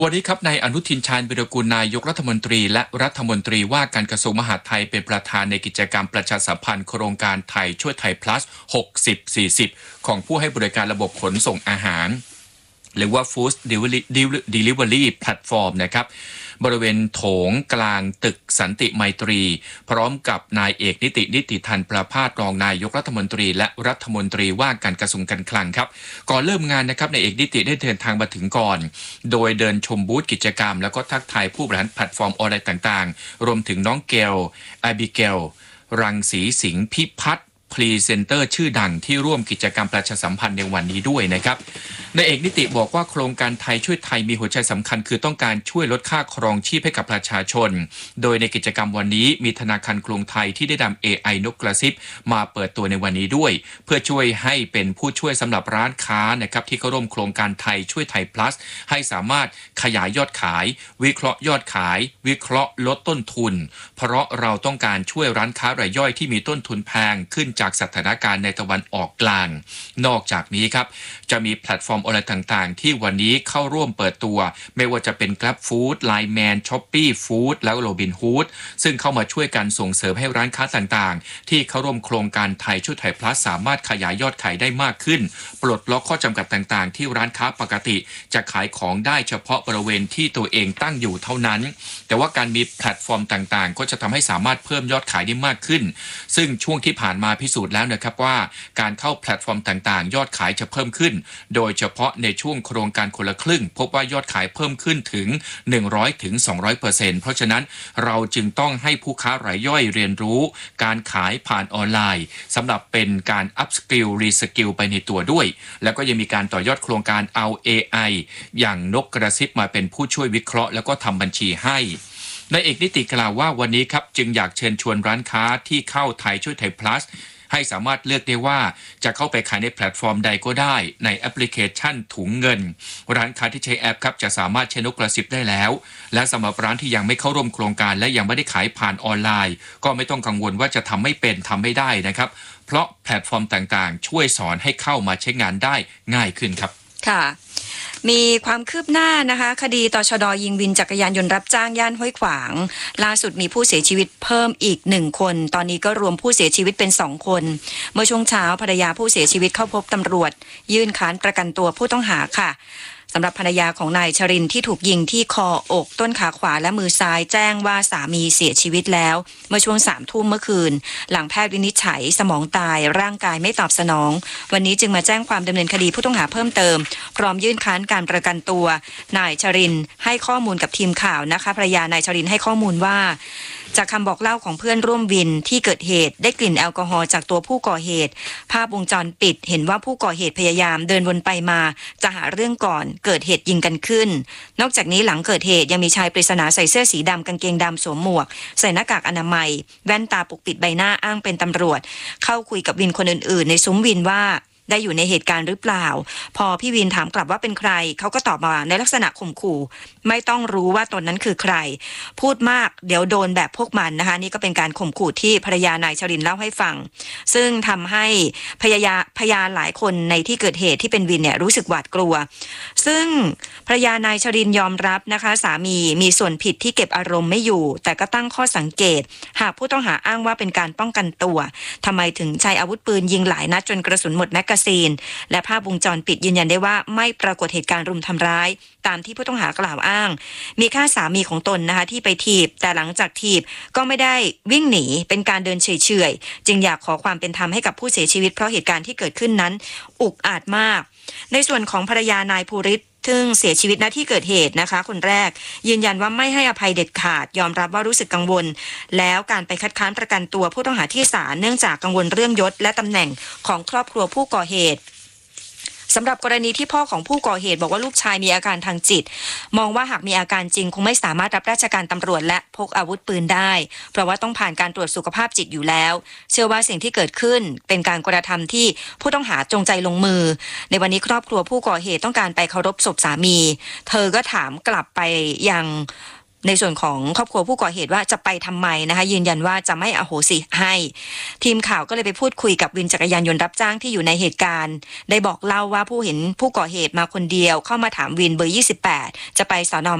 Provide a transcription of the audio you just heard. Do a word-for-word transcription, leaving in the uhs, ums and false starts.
วันนี้ครับนายอนุทินชาญวิรากูลนายกรัฐมนตรีและรัฐมนตรีว่าการกระทรวงมหาดไทยเป็นประธานในกิจกรรมประชาสัมพันธ์โครงการไทยช่วยไทย plus หกสิบ สี่สิบ ของผู้ให้บริการระบบขนส่งอาหารหรือว่า Food Delivery Platform นะครับบริเวณโถงกลางตึกสันติไมตรีพร้อมกับนายเอกนิตินิติธันประภาสรองนายกรัฐมนตรีและรัฐมนตรีว่าการกระทรวงการคลังครับก่อนเริ่มงานนะครับนายเอกนิติได้เดินทางมาถึงก่อนโดยเดินชมบูธกิจกรรมแล้วก็ทักทายผู้บริหารแพลตฟอร์มออนไลน์ต่างๆรวมถึงน้องเกลอาบิเกลรังสีสิงห์พิพัฒน์พรีเซนเตอร์ชื่อดังที่ร่วมกิจกรรมประชาสัมพันธ์ในวันนี้ด้วยนะครับนายเอกนิติบอกว่าโครงการไทยช่วยไทยมีหัวใจสำคัญคือต้องการช่วยลดค่าครองชีพให้กับประชาชนโดยในกิจกรรมวันนี้มีธนาคารกรุงไทยที่ได้นำ เอ ไอ นกกระซิบมาเปิดตัวในวันนี้ด้วยเพื่อช่วยให้เป็นผู้ช่วยสำหรับร้านค้านะครับที่เข้าร่วมโครงการไทยช่วยไทย plus ให้สามารถขยายยอดขายวิเคราะห์ยอดขายวิเคราะห์ลดต้นทุนเพราะเราต้องการช่วยร้านค้ารายย่อยที่มีต้นทุนแพงขึ้นจากสถานการณ์ในตะวันออกกลางนอกจากนี้ครับจะมีแพลตฟอร์มออนไลน์ต่างๆที่วันนี้เข้าร่วมเปิดตัวไม่ว่าจะเป็น Grab Food ไลน์ แมน Shopee Food แล้ว Robinhood ซึ่งเข้ามาช่วยกันส่งเสริมให้ร้านค้าต่างๆที่เข้าร่วมโครงการไทยช่วยไทย plus สามารถขยายยอดขายได้มากขึ้นปลดล็อกข้อจำกัดต่างๆที่ร้านค้าปกติจะขายของได้เฉพาะบริเวณที่ตัวเองตั้งอยู่เท่านั้นแต่ว่าการมีแพลตฟอร์มต่างๆก็จะทำให้สามารถเพิ่มยอดขายได้มากขึ้นซึ่งช่วงที่ผ่านมาพิสูจน์แล้วนะครับว่าการเข้าแพลตฟอร์มต่างๆยอดขายจะเพิ่มขึ้นโดยเฉพาะในช่วงโครงการคนละครึ่งพบว่ายอดขายเพิ่มขึ้นถึง หนึ่งร้อยถึงสองร้อยเปอร์เซ็นต์ เพราะฉะนั้นเราจึงต้องให้ผู้ค้ารายย่อยเรียนรู้การขายผ่านออนไลน์สำหรับเป็นการอัพสกิลรีสกิลไปในตัวด้วยแล้วก็ยังมีการต่อยอดโครงการเอา เอ ไอ อย่างนกกระซิบมาเป็นผู้ช่วยวิเคราะห์แล้วก็ทำบัญชีให้นายเอกนิติกล่าวว่าวันนี้ครับจึงอยากเชิญชวนร้านค้าที่เข้าไทยช่วยไทย plusให้สามารถเลือกได้ว่าจะเข้าไปขายในแพลตฟอร์มใดก็ได้ในแอปพลิเคชันถุงเงินร้านค้าที่ใช้แอปครับจะสามารถใช้นกกระซิบได้แล้วและสำหรับร้านที่ยังไม่เข้าร่วมโครงการและยังไม่ได้ขายผ่านออนไลน์ก็ไม่ต้องกังวลว่าจะทำไม่เป็นทำไม่ได้นะครับเพราะแพลตฟอร์มต่างๆช่วยสอนให้เข้ามาใช้งานได้ง่ายขึ้นครับค่ะมีความคืบหน้านะคะคดีตชด.ยิงวินจักรยานยนต์รับจ้างย่านห้วยขวางล่าสุดมีผู้เสียชีวิตเพิ่มอีกหนึ่งคนตอนนี้ก็รวมผู้เสียชีวิตเป็นสองคนเมื่อช่วงเช้าภรรยาผู้เสียชีวิตเข้าพบตำรวจยื่นค้านประกันตัวผู้ต้องหาค่ะสำหรับภรรยาของนายชรินทร์ที่ถูกยิงที่คออกต้นขาขวาและมือซ้ายแจ้งว่าสามีเสียชีวิตแล้วเมื่อช่วงสามทุ่มเมื่อคืนหลังแพทย์วินิจฉัยสมองตายร่างกายไม่ตอบสนองวันนี้จึงมาแจ้งความดำเนินคดีผู้ต้องหาเพิ่มเติมพร้อมยื่นค้านการประกันตัวนายชรินทร์ให้ข้อมูลกับทีมข่าวนะคะภรรยานายชรินทร์ให้ข้อมูลว่าจากคำบอกเล่าของเพื่อนร่วมวินที่เกิดเหตุได้กลิ่นแอลกอฮอล์จากตัวผู้ก่อเหตุภาพวงจรปิดเห็นว่าผู้ก่อเหตุพยายามเดินวนไปมาจะหาเรื่องก่อนเกิดเหตุยิงกันขึ้นนอกจากนี้หลังเกิดเหตุยังมีชายปริศนาใส่เสื้อสีดำกางเกงดำสวมหมวกใส่หน้ากากอนามัยแว่นตาปกปิดใบหน้าอ้างเป็นตำรวจเข้าคุยกับวินคนอื่นๆในซุ้มวินว่าได้อยู่ในเหตุการณ์หรือเปล่าพอพี่วินถามกลับว่าเป็นใครเขาก็ตอบมาในลักษณะข่มขู่ไม่ต้องรู้ว่าตนนั้นคือใครพูดมากเดี๋ยวโดนแบบพวกมันนะคะนี่ก็เป็นการข่มขู่ที่ภรรยานายชรินทร์เล่าให้ฟังซึ่งทำให้พยาพยานหลายคนในที่เกิดเหตุที่เป็นวินเนี่ยรู้สึกหวาดกลัวซึ่งภรรยานายชรินทร์ยอมรับนะคะสามีมีส่วนผิดที่เก็บอารมณ์ไม่อยู่แต่ก็ตั้งข้อสังเกตหากผู้ต้องหาอ้างว่าเป็นการป้องกันตัวทำไมถึงใช้อาวุธปืนยิงหลายนัดจนกระสุนหมดแมกกาซีนและภาพวงจรปิดยืนยันได้ว่าไม่ปรากฏเหตุการณ์รุมทำร้ายตามที่ผู้ต้องหากล่าวอ้างมีแค่สามีของตนนะคะที่ไปถีบแต่หลังจากถีบก็ไม่ได้วิ่งหนีเป็นการเดินเฉยๆจึงอยากขอความเป็นธรรมให้กับผู้เสียชีวิตเพราะเหตุการณ์ที่เกิดขึ้นนั้นอุกอาจมากในส่วนของภรรยานายภูริศซึ่งเสียชีวิตณที่เกิดเหตุนะคะคนแรกยืนยันว่าไม่ให้อภัยเด็ดขาดยอมรับว่ารู้สึกกังวลแล้วการไปคัดค้านประกันตัวผู้ต้องหาที่ศาลเนื่องจากกังวลเรื่องยศและตำแหน่งของครอบครัวผู้ก่อเหตุสำหรับกรณีที่พ่อของผู้ก่อเหตุบอกว่าลูกชายมีอาการทางจิตมองว่าหากมีอาการจริงคงไม่สามารถรับราชการตำรวจและพกอาวุธปืนได้เพราะว่าต้องผ่านการตรวจสุขภาพจิตอยู่แล้วเชื่อว่าสิ่งที่เกิดขึ้นเป็นการกระทำที่ผู้ต้องหาจงใจลงมือในวันนี้ครอบครัวผู้ก่อเหตุต้องการไปเคารพศพสามีเธอก็ถามกลับไปยังในส่วนของครอบครัวผู้ก่อเหตุว่าจะไปทำไมนะคะยืนยันว่าจะไม่อโหสิให้ทีมข่าวก็เลยไปพูดคุยกับวินจักรยานยนต์รับจ้างที่อยู่ในเหตุการณ์ได้บอกเล่าว่าผู้เห็นผู้ก่อเหตุมาคนเดียวเข้ามาถามวินเบอร์ยี่สิบแปดจะไปสน